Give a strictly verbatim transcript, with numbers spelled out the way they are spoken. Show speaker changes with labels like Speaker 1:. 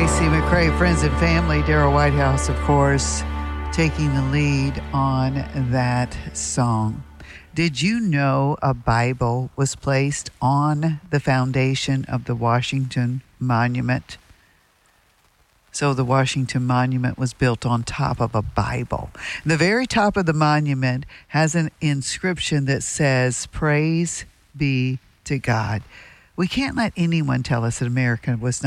Speaker 1: Tracy McCray, friends and family. Daryl Whitehouse, of course, taking the lead on that song. Did you know a Bible was placed on the foundation of the Washington Monument? So the Washington Monument was built on top of a Bible. The very top of the monument has an inscription that says, "Praise be to God." We can't let anyone tell us that America was not